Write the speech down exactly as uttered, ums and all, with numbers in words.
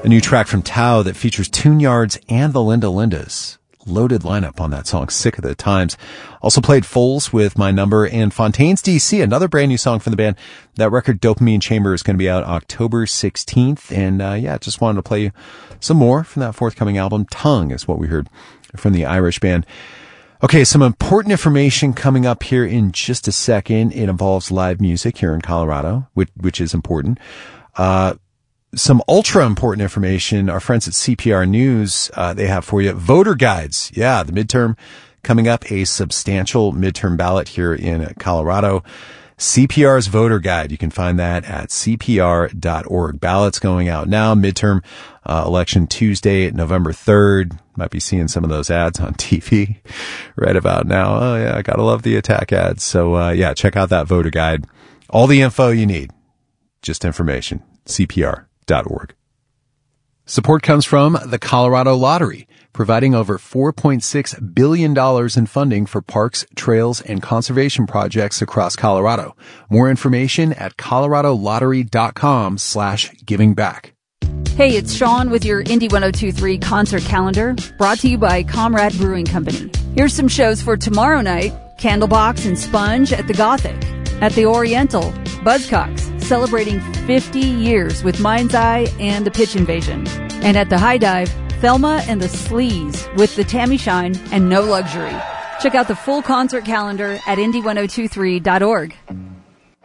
A new track from Tao that features Tune Yards and the Linda Lindas. Loaded lineup on that song, Sick of the Times. Also played Foals with My Number and Fontaine's D C, another brand new song from the band. That record, Dopamine Chamber, is going to be out October sixteenth. And uh, yeah, just wanted to play you some more from that forthcoming album. Tongue is what we heard from the Irish band. Okay, some important information coming up here in just a second. It involves live music here in Colorado, which, which is important. Uh, Some ultra important information. Our friends at C P R News, uh, they have for you voter guides. Yeah, the midterm coming up, a substantial midterm ballot here in Colorado. C P R's voter guide. You can find that at C P R dot org. Ballots going out now. Midterm uh, election Tuesday, November third. Might be seeing some of those ads on T V right about now. Oh yeah, I gotta love the attack ads. So uh, yeah, check out that voter guide. All the info you need. Just information. C P R dot org. Support comes from the Colorado Lottery, providing over four point six billion dollars in funding for parks, trails, and conservation projects across Colorado. More information at colorado lottery dot com slash giving back. Hey, it's Sean with your Indie ten twenty-three concert calendar, brought to you by Comrade Brewing Company. Here's some shows for tomorrow night: Candlebox and Sponge at the Gothic. At the Oriental, Buzzcocks, celebrating fifty years with Mind's Eye and the Pitch Invasion. And at the High Dive, Thelma and the Sleaze with the Tammy Shine and No Luxury. Check out the full concert calendar at indie ten twenty-three dot org.